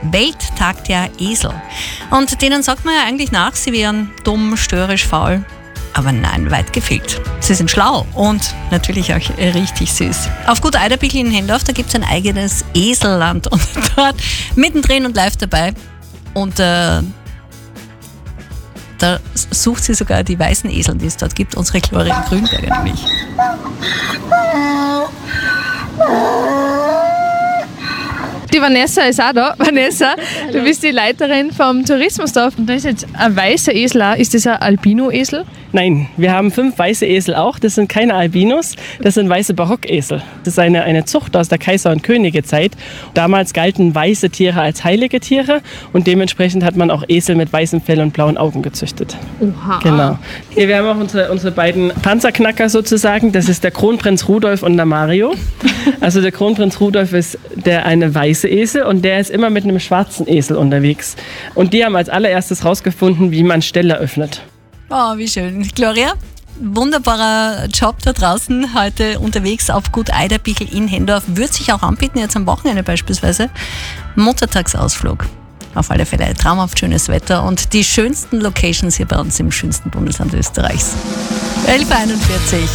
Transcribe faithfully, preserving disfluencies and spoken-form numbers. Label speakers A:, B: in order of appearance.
A: Welttag der Esel. Und denen sagt man ja eigentlich nach, sie wären dumm, störrisch, faul. Aber nein, weit gefehlt. Sie sind schlau und natürlich auch richtig süß. Auf Gut Eiderbichl in Hendorf, da gibt es ein eigenes Eselland und dort mittendrin und live dabei. Und äh, da sucht sie sogar die weißen Esel, die es dort gibt, unsere Gloria Grünberger nämlich.
B: Die Vanessa ist auch da. Vanessa, du bist die Leiterin vom Tourismusdorf und da ist jetzt ein weißer Esel auch. Ist das ein Albino-Esel?
C: Nein, wir haben fünf weiße Esel auch. Das sind keine Albinos, das sind weiße Barockesel. Das ist eine, eine Zucht aus der Kaiser- und Königezeit. Damals galten weiße Tiere als heilige Tiere und dementsprechend hat man auch Esel mit weißem Fell und blauen Augen gezüchtet.
B: Oha.
C: Genau. Hier, wir haben auch unsere, unsere beiden Panzerknacker sozusagen. Das ist der Kronprinz Rudolf und der Mario. Also der Kronprinz Rudolf ist der eine weiße Esel und der ist immer mit einem schwarzen Esel unterwegs. Und die haben als allererstes rausgefunden, wie man Ställe öffnet.
A: Oh, wie schön. Gloria, wunderbarer Job da draußen, heute unterwegs auf Gut Eiderbichl in Hendorf. Würde sich auch anbieten, jetzt am Wochenende beispielsweise. Muttertagsausflug. Auf alle Fälle traumhaft schönes Wetter und die schönsten Locations hier bei uns im schönsten Bundesland Österreichs. elf Uhr einundvierzig